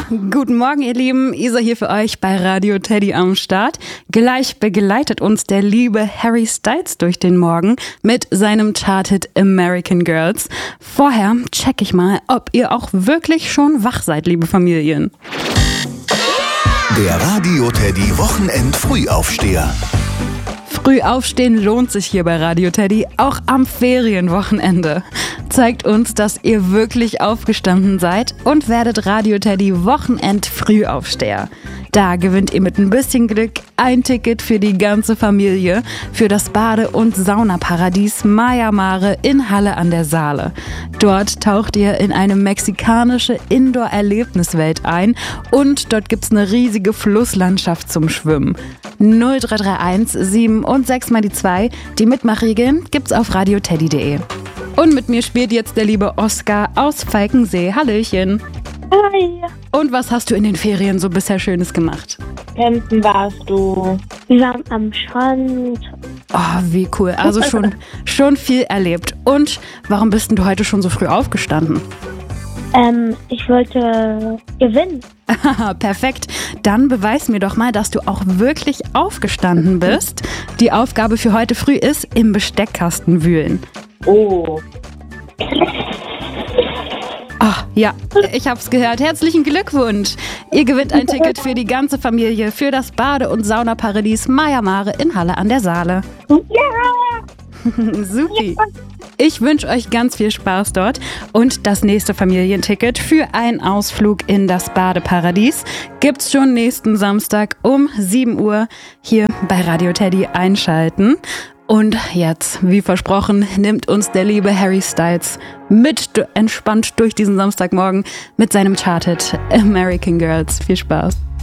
Guten Morgen, ihr Lieben. Isa hier für euch bei Radio Teddy am Start. Gleich begleitet uns der liebe Harry Styles durch den Morgen mit seinem Charthit American Girls. Vorher check ich mal, ob ihr auch wirklich schon wach seid, liebe Familien. Der Radio Teddy Wochenend Frühaufsteher. Früh aufstehen lohnt sich hier bei Radio Teddy, auch am Ferienwochenende. Zeigt uns, dass ihr wirklich aufgestanden seid und werdet Radio Teddy Wochenend Frühaufsteher. Da gewinnt ihr mit ein bisschen Glück ein Ticket für die ganze Familie für das Bade- und Saunaparadies Maya Mare in Halle an der Saale. Dort taucht ihr in eine mexikanische Indoor-Erlebniswelt ein und dort gibt's eine riesige Flusslandschaft zum Schwimmen. 0331 7 und 6 mal die 2. Die Mitmachregeln gibt's auf radioteddy.de. Und mit mir spielt jetzt der liebe Oskar aus Falkensee. Hallöchen. Hi. Und was hast du in den Ferien so bisher Schönes gemacht? Campen warst du. Wir waren am Strand. Oh, wie cool. Also schon viel erlebt. Und warum bist denn du heute schon so früh aufgestanden? Ich wollte gewinnen. Perfekt. Dann beweis mir doch mal, dass du auch wirklich aufgestanden bist. Die Aufgabe für heute früh ist, im Besteckkasten wühlen. Oh. Ach, ja, ich hab's gehört. Herzlichen Glückwunsch. Ihr gewinnt ein Ticket für die ganze Familie für das Bade- und Saunaparadies Maya Mare in Halle an der Saale. Ja! Supi. Ich wünsche euch ganz viel Spaß dort und das nächste Familienticket für einen Ausflug in das Badeparadies gibt's schon nächsten Samstag um 7 Uhr hier bei Radio Teddy einschalten. Und jetzt, wie versprochen, nimmt uns der liebe Harry Styles mit entspannt durch diesen Samstagmorgen mit seinem Charthit American Girls. Viel Spaß.